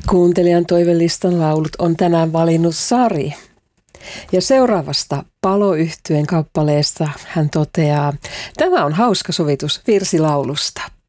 Kuuntelijan toivelistan laulut on tänään valinnut Sari. Ja seuraavasta Palo-yhtyeen kappaleesta hän toteaa, tämä on hauska sovitus virsilaulusta.